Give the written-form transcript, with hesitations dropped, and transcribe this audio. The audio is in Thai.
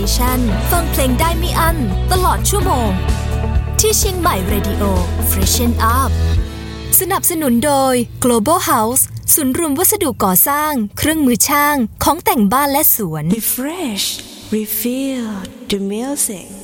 ฟังเพลงได้ไม่อั้นตลอดชั่วโมงที่เชียงใหม่ Radio Freshen Up สนับสนุนโดย Global House ศูนย์รวมวัสดุก่อสร้างเครื่องมือช่างของแต่งบ้านและสวน Refresh, refill the music